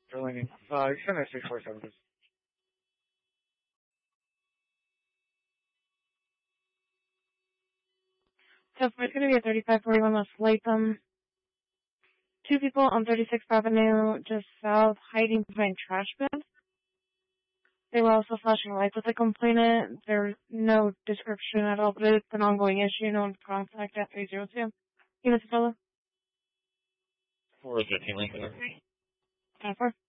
Delaney. You send us 647, please. So it's going to be a 3541 West Latham. Two people on 36th Avenue, just south, hiding behind trash bins. They were also flashing lights with the complainant. There's no description at all, but it's an ongoing issue. No one contact at 302. Hey, Mr. Fellow. 415 Lincoln. 10-4.